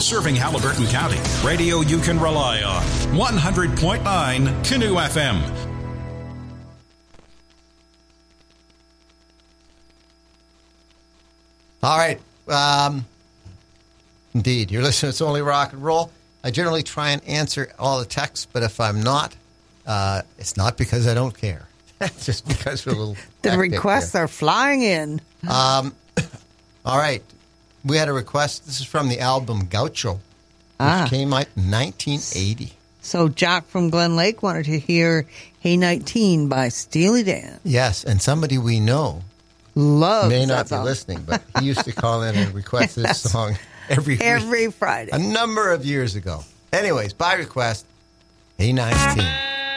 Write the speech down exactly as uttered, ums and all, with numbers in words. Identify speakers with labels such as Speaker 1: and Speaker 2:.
Speaker 1: Serving Haliburton County. Radio you can rely on. one hundred point nine Canoe F M.
Speaker 2: All right. Um, indeed. You're listening to It's Only Rock and Roll. I generally try and answer all the texts, but if I'm not, uh, it's not because I don't care. It's just because we're a little...
Speaker 3: The requests here. Are flying in.
Speaker 2: Um, all right. We had a request. This is from the album Gaucho, which
Speaker 3: ah.
Speaker 2: came out in nineteen eighty.
Speaker 3: So Jack from Glen Lake wanted to hear Hey nineteen by Steely Dan.
Speaker 2: Yes, and somebody we know
Speaker 3: Loves
Speaker 2: may not
Speaker 3: that
Speaker 2: be
Speaker 3: song.
Speaker 2: listening, but he used to call in and request
Speaker 3: Yes.
Speaker 2: this song every
Speaker 3: Every
Speaker 2: week,
Speaker 3: Friday.
Speaker 2: a number of years ago. Anyways, by request, Hey nineteen.